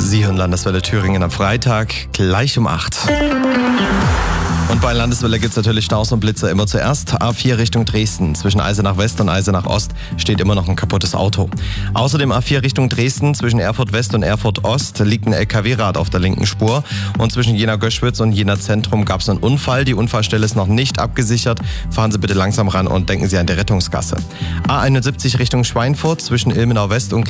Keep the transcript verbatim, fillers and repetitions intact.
Sie hören Landeswelle Thüringen am Freitag, gleich um acht. Und bei Landeswelle gibt es natürlich Staus und Blitzer immer zuerst. A vier Richtung Dresden. Zwischen Eisenach West und Eisenach Ost steht immer noch ein kaputtes Auto. Außerdem A vier Richtung Dresden. Zwischen Erfurt West und Erfurt Ost liegt ein L K W-Rad auf der linken Spur. Und zwischen Jena-Göschwitz und Jena-Zentrum gab es einen Unfall. Die Unfallstelle ist noch nicht abgesichert. Fahren Sie bitte langsam ran und denken Sie an die Rettungsgasse. A einundsiebzig Richtung Schweinfurt. Zwischen Ilmenau West und